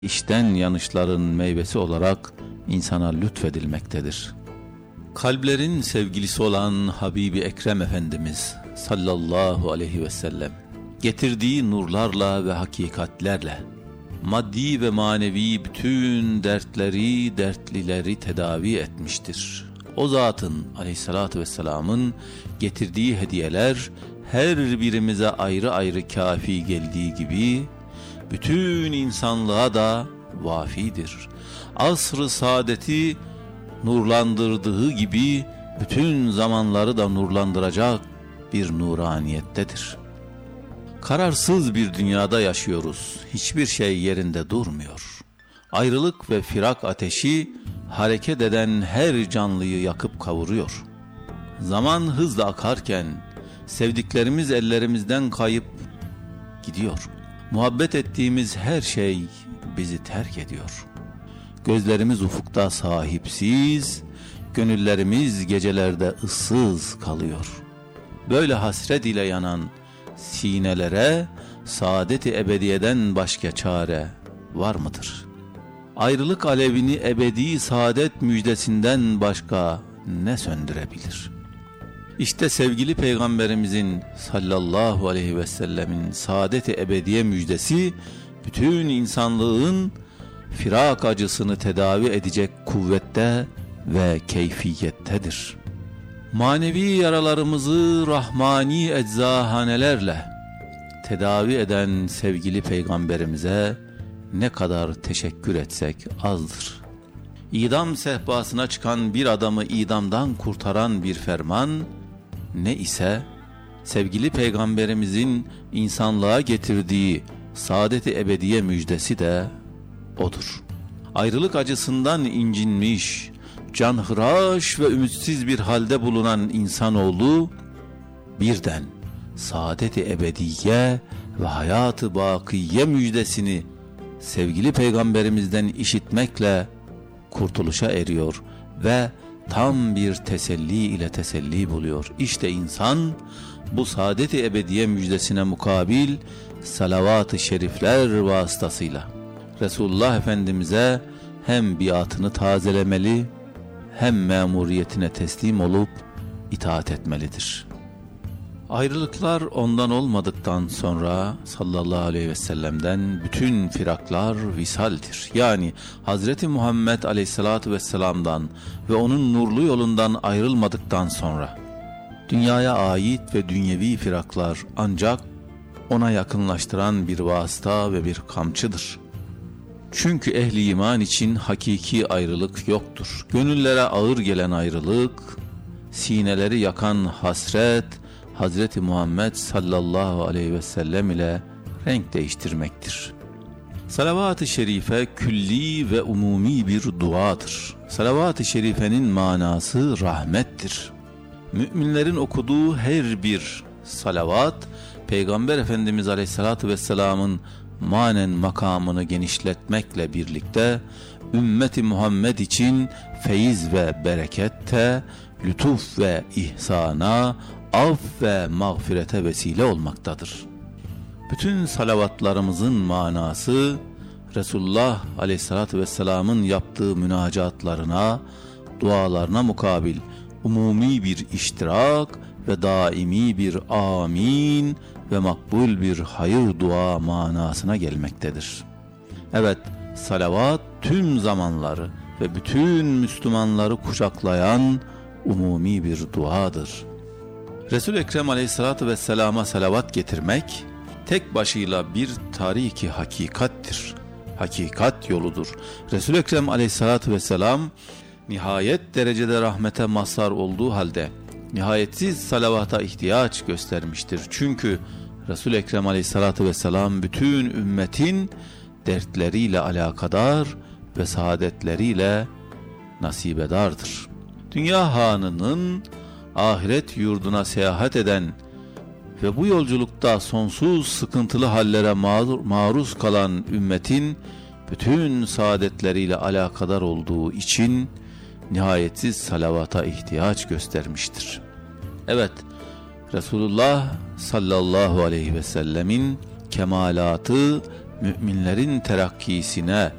içten yanışların meyvesi olarak insana lütfedilmektedir. Kalplerin sevgilisi olan Habibi Ekrem Efendimiz sallallahu aleyhi ve sellem getirdiği nurlarla ve hakikatlerle maddi ve manevi bütün dertlileri tedavi etmiştir. O zatın aleyhissalatü vesselamın getirdiği hediyeler her birimize ayrı ayrı kafi geldiği gibi bütün insanlığa da vafidir. Asr-ı saadeti nurlandırdığı gibi bütün zamanları da nurlandıracak bir nuraniyettedir. Kararsız bir dünyada yaşıyoruz. Hiçbir şey yerinde durmuyor. Ayrılık ve firak ateşi hareket eden her canlıyı yakıp kavuruyor. Zaman hızla akarken sevdiklerimiz ellerimizden kayıp gidiyor. Muhabbet ettiğimiz her şey bizi terk ediyor. Gözlerimiz ufukta sahipsiz, gönüllerimiz gecelerde ıssız kalıyor. Böyle hasret ile yanan sinelere saadet-i ebediyeden başka çare var mıdır? Ayrılık alevini ebedi saadet müjdesinden başka ne söndürebilir? İşte sevgili Peygamberimizin sallallahu aleyhi ve sellemin saadet-i ebediye müjdesi bütün insanlığın firak acısını tedavi edecek kuvvette ve keyfiyettedir. Manevi yaralarımızı rahmani eczahanelerle tedavi eden sevgili Peygamberimize ne kadar teşekkür etsek azdır. İdam sehpasına çıkan bir adamı idamdan kurtaran bir ferman ne ise sevgili Peygamberimizin insanlığa getirdiği saadet-i ebediye müjdesi de odur. Ayrılık acısından incinmiş, canhıraş ve ümitsiz bir halde bulunan insanoğlu birden saadet-i ebediye ve hayat-ı bakiye müjdesini sevgili Peygamberimizden işitmekle kurtuluşa eriyor ve tam bir teselli ile teselli buluyor. İşte insan bu saadet-i ebediye müjdesine mukabil salavat-ı şerifler vasıtasıyla Resulullah Efendimiz'e hem biatını tazelemeli hem memuriyetine teslim olup itaat etmelidir. Ayrılıklar ondan olmadıktan sonra sallallahu aleyhi ve sellem'den bütün firaklar visaldir. Yani Hazreti Muhammed aleyhissalatu vesselam'dan ve onun nurlu yolundan ayrılmadıktan sonra dünyaya ait ve dünyevi firaklar ancak ona yakınlaştıran bir vasıta ve bir kamçıdır. Çünkü ehli iman için hakiki ayrılık yoktur. Gönüllere ağır gelen ayrılık, sineleri yakan hasret, Hazreti Muhammed sallallahu aleyhi ve sellem ile renk değiştirmektir. Salavat-ı şerife külli ve umumi bir duadır. Salavat-ı şerifenin manası rahmettir. Müminlerin okuduğu her bir salavat, Peygamber Efendimiz aleyhissalatu vesselamın manen makamını genişletmekle birlikte ümmeti Muhammed için feyiz ve berekette, lütuf ve ihsana, af ve mağfirete vesile olmaktadır. Bütün salavatlarımızın manası Resulullah aleyhissalatü vesselamın yaptığı münacatlarına, dualarına mukabil umumi bir iştirak ve daimi bir amin ve makbul bir hayır dua manasına gelmektedir. Evet, salavat tüm zamanları ve bütün Müslümanları kucaklayan umumi bir duadır. Resul-i Ekrem aleyhissalatü vesselama salavat getirmek tek başıyla bir tariki hakikattir. Hakikat yoludur. Resul-i Ekrem aleyhissalatü vesselam nihayet derecede rahmete mazhar olduğu halde nihayetsiz salavata ihtiyaç göstermiştir. Çünkü Resul-i Ekrem aleyhissalatü vesselam bütün ümmetin dertleriyle alakadar ve saadetleriyle nasibedardır. Dünya hanının ahiret yurduna seyahat eden ve bu yolculukta sonsuz sıkıntılı hallere maruz kalan ümmetin bütün saadetleriyle alakadar olduğu için nihayetsiz salavata ihtiyaç göstermiştir. Evet, Resulullah sallallahu aleyhi ve sellemin kemalatı müminlerin terakkisine